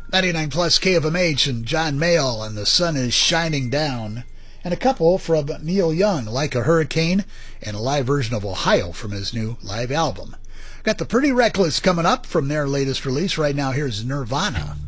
99 plus KFMH and John Mayall and The Sun is Shining Down. And a couple from Neil Young, Like a Hurricane, and a live version of Ohio from his new live album. Got the Pretty Reckless coming up from their latest release. Right now, here's Nirvana.